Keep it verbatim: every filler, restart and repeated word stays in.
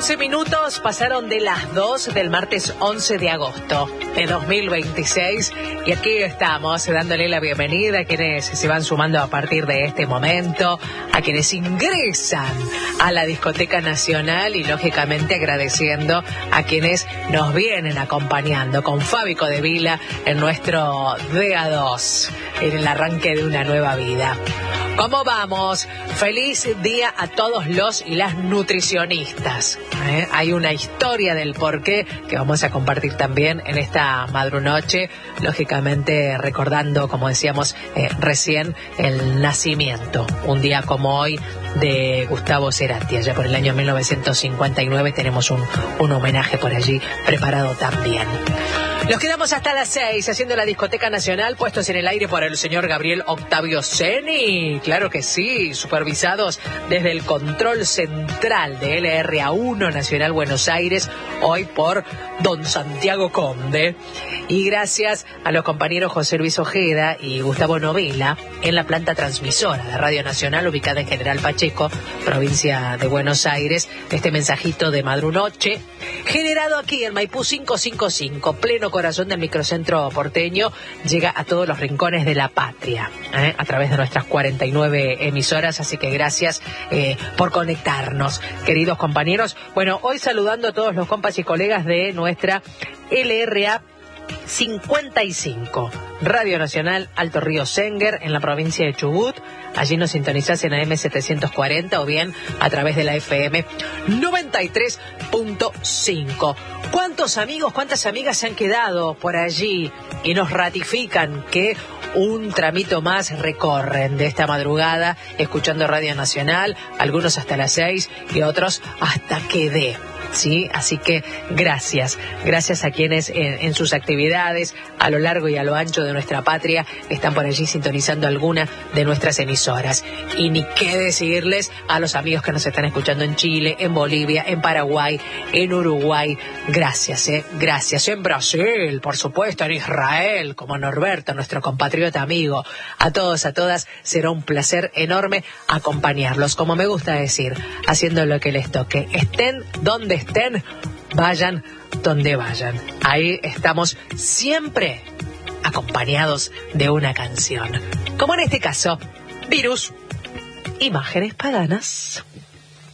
once minutos pasaron de las dos del martes once de agosto de dos mil veintiséis y aquí estamos dándole la bienvenida a quienes se van sumando a partir de este momento, a quienes ingresan a la Discoteca Nacional y lógicamente agradeciendo a quienes nos vienen acompañando con Fábico de Vila en nuestro D A dos, en el arranque de una nueva vida. ¿Cómo vamos? Feliz día a todos los y las nutricionistas. ¿Eh? Hay una historia del porqué que vamos a compartir también en esta madrunoche, lógicamente recordando, como decíamos eh, recién, el nacimiento, un día como hoy, de Gustavo Cerati. Allá por el año mil novecientos cincuenta y nueve tenemos un, un homenaje por allí preparado también. Nos quedamos hasta las seis haciendo la Discoteca Nacional, puestos en el aire por el señor Gabriel Octavio Ceni. Claro que sí, supervisados desde el control central de L R A uno Nacional Buenos Aires, hoy por don Santiago Conde. Y gracias a los compañeros José Luis Ojeda y Gustavo Novela en la planta transmisora de Radio Nacional ubicada en General Pacheco, provincia de Buenos Aires. Este mensajito de madrunoche, generado aquí en Maipú quinientos cincuenta y cinco, pleno corazón del microcentro porteño, llega a todos los rincones de la patria, ¿eh? a través de nuestras cuarenta y nueve emisoras, así que gracias eh, por conectarnos, queridos compañeros. Bueno, hoy saludando a todos los compas y colegas de nuestra L R A cincuenta y cinco, Radio Nacional Alto Río Senguer, en la provincia de Chubut. Allí nos sintonizás en A M setecientos cuarenta o bien a través de la F M noventa y tres punto cinco. ¿Cuántos amigos, cuántas amigas se han quedado por allí y nos ratifican que un tramito más recorren de esta madrugada escuchando Radio Nacional, algunos hasta las seis y otros hasta que dé? Sí, así que gracias, gracias a quienes en, en sus actividades a lo largo y a lo ancho de nuestra patria están por allí sintonizando alguna de nuestras emisoras. Y ni qué decirles a los amigos que nos están escuchando en Chile, en Bolivia, en Paraguay, en Uruguay. Gracias, eh, gracias. En Brasil, por supuesto, en Israel, como Norberto, nuestro compatriota amigo. A todos, a todas, será un placer enorme acompañarlos, como me gusta decir, haciendo lo que les toque. Estén donde estén, vayan donde vayan. Ahí estamos siempre acompañados de una canción. Como en este caso, Virus, Imágenes Paganas.